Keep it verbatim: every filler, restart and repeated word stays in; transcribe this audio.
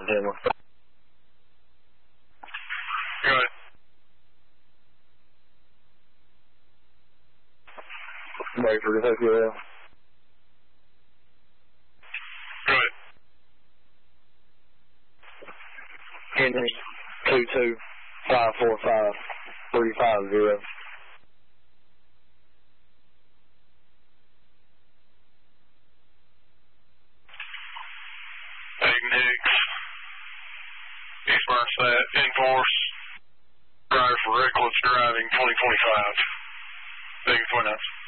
Henry. Good. Rayford, hope you're well. Good. Henry, two two five four five three five zero. Aiden Hicks. East Merced, enforce. Driver for reckless driving twenty twenty-five. Vegas Twin House.